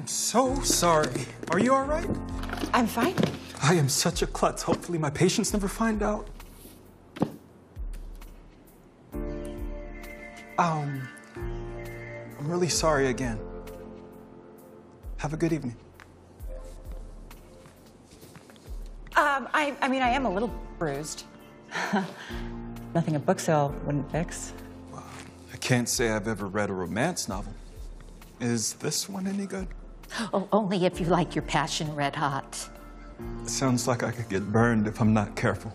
I'm so sorry. Are you all right? I'm fine. I am such a klutz. Hopefully my patients never find out. I'm really sorry again. Have a good evening. I mean, I am a little bruised. Nothing a book sale wouldn't fix. Well, I can't say I've ever read a romance novel. Is this one any good? Oh, only if you like your passion red hot. It sounds like I could get burned if I'm not careful.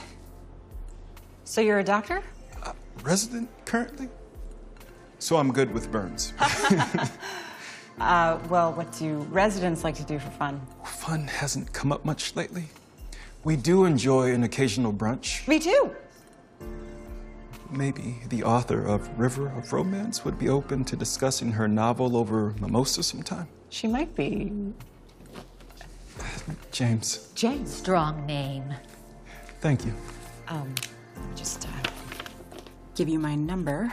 So you're a doctor? Resident currently? So I'm good with burns. Well, what do residents like to do for fun? Fun hasn't come up much lately. We do enjoy an occasional brunch. Me too. Maybe the author of River of Romance would be open to discussing her novel over mimosa sometime. She might be. James. James. Strong name. Thank you. Just give you my number.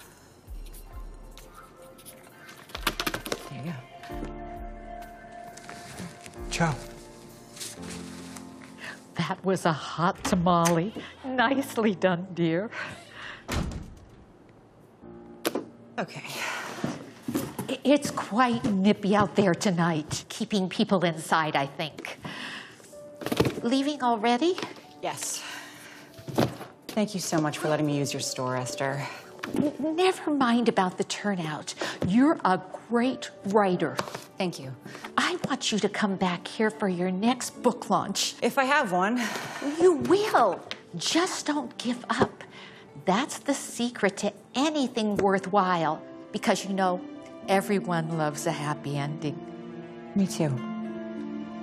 There you go. Ciao. That was a hot tamale. Nicely done, dear. Okay. It's quite nippy out there tonight, keeping people inside, I think. Leaving already? Yes. Thank you so much for letting me use your store, Esther. Never mind about the turnout. You're a great writer. Thank you. I want you to come back here for your next book launch. If I have one. You will. Just don't give up. That's the secret to anything worthwhile. Because, you know, everyone loves a happy ending. Me too.